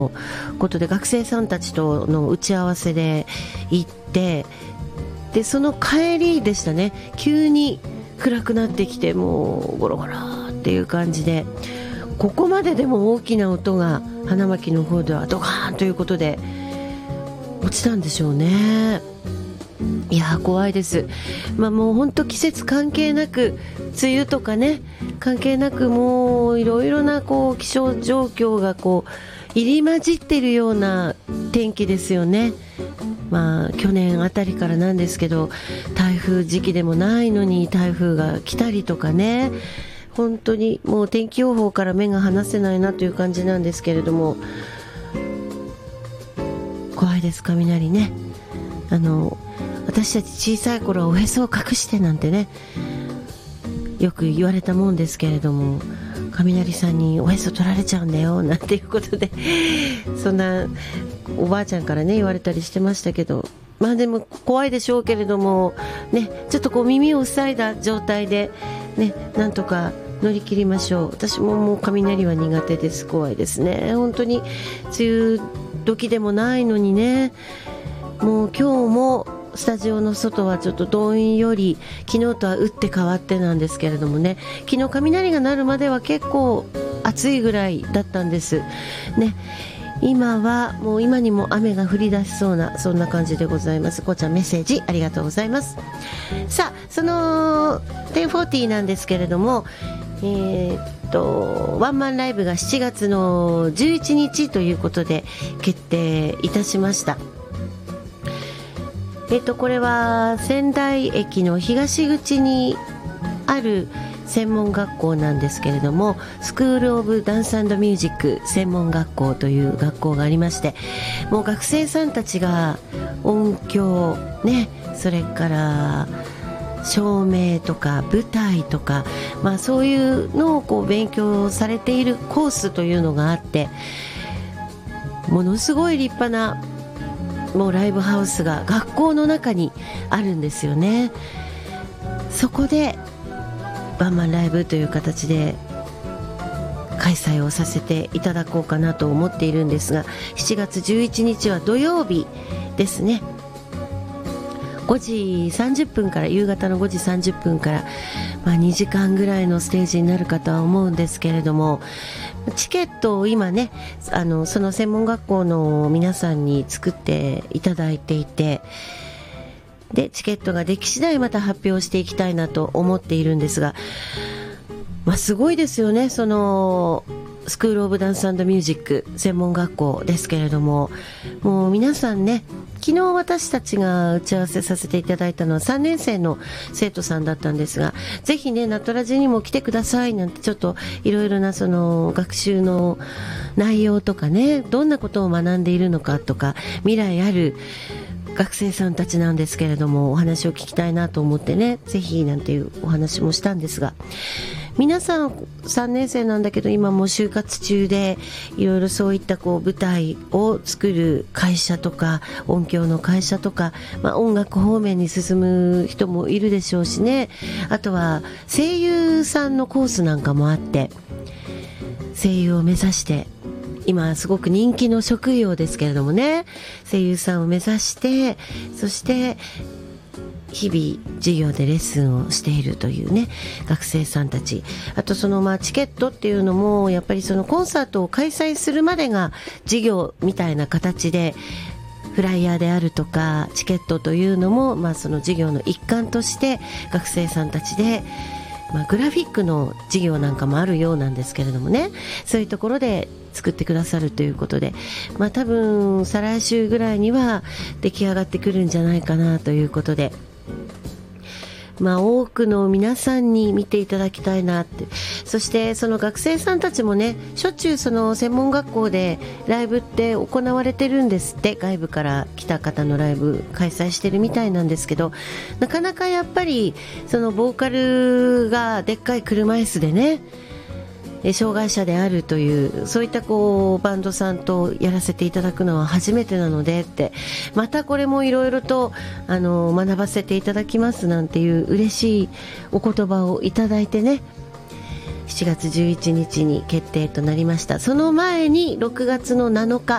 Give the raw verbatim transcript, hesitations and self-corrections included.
ことで学生さんたちとの打ち合わせで行って、でその帰りでしたね、急に暗くなってきて、もうゴロゴロっていう感じで、ここまででも大きな音が花巻の方ではドカーンということで落ちたんでしょうね。いやー怖いです。まあもう本当季節関係なく、梅雨とかね関係なく、もういろいろなこう気象状況がこう入り混じっているような天気ですよね。まあ去年あたりからなんですけど、台風時期でもないのに台風が来たりとかね、本当にもう天気予報から目が離せないなという感じなんですけれども、怖いです、雷ね。あの私たち小さい頃はおへそを隠してなんてねよく言われたもんですけれども、雷さんにおへそ取られちゃうんだよなんていうことでそんなおばあちゃんからね言われたりしてましたけど、まあでも怖いでしょうけれどもね、ちょっとこう耳を塞いだ状態でね、なんとか乗り切りましょう。私ももう雷は苦手です。怖いですね。本当に梅雨時でもないのにね、もう今日もスタジオの外はちょっとどんより、昨日とは打って変わってなんですけれどもね、昨日雷が鳴るまでは結構暑いぐらいだったんですね。今はもう今にも雨が降り出しそうな、そんな感じでございます。こうちゃんメッセージありがとうございます。さあ、そのテンフォーティーなんですけれども、えー、っとワンマンライブがしちがつのじゅういちにちということで決定いたしました。えー、っとこれは仙台駅の東口にある専門学校なんですけれども、スクールオブダンス&ミュージック専門学校という学校がありまして、もう学生さんたちが音響ね、それから照明とか舞台とか、まあ、そういうのをこう勉強されているコースというのがあって、ものすごい立派なもうライブハウスが学校の中にあるんですよね。そこでワンマンライブという形で開催をさせていただこうかなと思っているんですが、しちがつじゅういちにちは土曜日ですね。ごじさんじゅっぷんから、夕方のごじさんじゅっぷんから、まあ、にじかんぐらいのステージになるかとは思うんですけれども、チケットを今ね、あのその専門学校の皆さんに作っていただいていて、でチケットができ次第また発表していきたいなと思っているんですが、まあ、すごいですよね。そのスクールオブダンス&ミュージック専門学校ですけれども、もう皆さんね、昨日私たちが打ち合わせさせていただいたのはさんねんせいの生徒さんだったんですが、ぜひねナトラジにも来てくださいなんて、ちょっといろいろなその学習の内容とかね、どんなことを学んでいるのかとか、未来ある学生さんたちなんですけれども、お話を聞きたいなと思ってね、ぜひなんていうお話もしたんですが、皆さんさんねんせいなんだけど今もう就活中で、いろいろそういったこう舞台を作る会社とか音響の会社とか、まあ、音楽方面に進む人もいるでしょうしね、あとは声優さんのコースなんかもあって、声優を目指して今すごく人気の職業ですけれどもね、声優さんを目指して、そして日々授業でレッスンをしているというね学生さんたち、あとそのまあチケットっていうのもやっぱりそのコンサートを開催するまでが授業みたいな形で、フライヤーであるとかチケットというのもまあその授業の一環として学生さんたちで、まあ、グラフィックの授業なんかもあるようなんですけれどもね、そういうところで作ってくださるということで、まあ多分再来週ぐらいには出来上がってくるんじゃないかなということで、まあ多くの皆さんに見ていただきたいなって。そしてその学生さんたちもね、しょっちゅうその専門学校でライブって行われてるんですって。外部から来た方のライブ開催してるみたいなんですけど、なかなかやっぱりそのボーカルがでっかい車椅子でね、障害者であるという、そういったこうバンドさんとやらせていただくのは初めてなのでって、またこれもいろいろとあの学ばせていただきますなんていう嬉しいお言葉をいただいてね、 しがつじゅういちにちに決定となりました。その前にろくがつのなのか